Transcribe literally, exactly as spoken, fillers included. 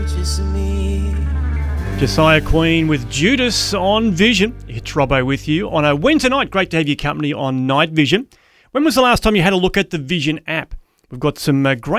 Josiah Queen with Judas on Vision. It's Robbo with you on a Wednesday night. Great to have your company on Night Vision. When was the last time you had a look at the Vision app? We've got some uh, great